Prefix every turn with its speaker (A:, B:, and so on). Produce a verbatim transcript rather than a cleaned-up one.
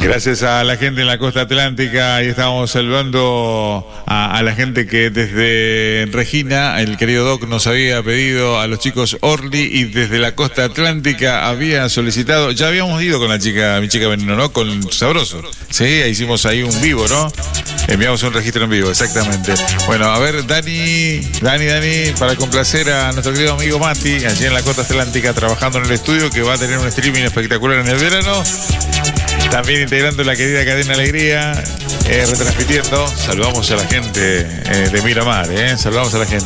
A: Gracias a la gente en la costa atlántica. Ahí estábamos saludando a, a la gente que desde Regina, el querido Doc nos había pedido a los chicos Orly, y desde la costa atlántica había solicitado, ya habíamos ido con la chica, mi chica Veneno, ¿no? Con Sabroso. Sí, hicimos ahí un vivo, ¿no? Enviamos un registro en vivo, exactamente. Bueno, a ver, Dani, Dani, Dani, para complacer a nuestro querido amigo Mati, allí en la costa atlántica, trabajando en el estudio, que va a tener un streaming espectacular en el verano. También integrando la querida Cadena Alegría, eh, retransmitiendo. Saludamos a la gente eh, de Miramar, eh, saludamos a la gente.